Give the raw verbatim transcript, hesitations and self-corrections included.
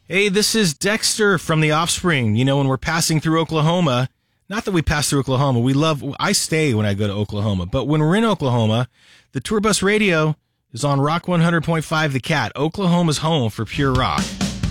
Hey, this is Dexter from The Offspring. You know, when we're passing through Oklahoma, not that we pass through Oklahoma, we love, I stay when I go to Oklahoma, but when we're in Oklahoma, the Tour Bus Radio is on Rock one hundred point five The Cat, Oklahoma's home for pure rock.